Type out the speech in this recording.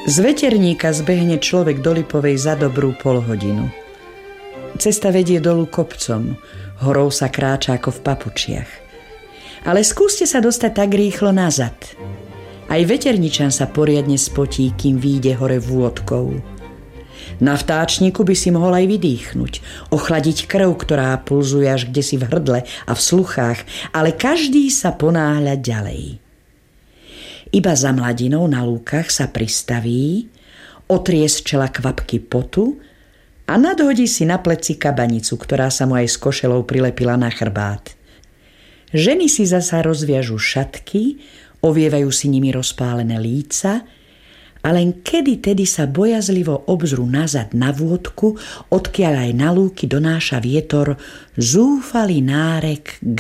Z veterníka zbehne človek do Lipovej za dobrú polhodinu. Cesta vedie dolu kopcom, horou sa kráča ako v papučiach. Ale skúste sa dostať tak rýchlo nazad. Aj veterničan sa poriadne spotí, kým výjde hore vôdkou. Na vtáčniku by si mohol aj vydýchnuť, ochladiť krv, ktorá pulzuje až kdesi v hrdle a v sluchách, ale každý sa ponáhľa ďalej. Iba za mladinou na lúkach sa pristaví, otrie z čela kvapky potu a nadhodí si na pleci kabanicu, ktorá sa mu aj s košelou prilepila na chrbát. Ženy si zasa rozviažu šatky, ovievajú si nimi rozpálené líca a len kedy-tedy sa bojazlivo obzrú nazad na vôdku, odkiaľ aj na lúky donáša vietor zúfalý nárek